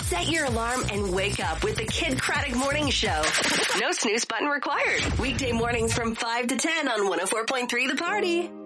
Set your alarm and wake up with the Kid Craddock Morning Show. No snooze button required. Weekday mornings from 5 to 10 on 104.3 The Party.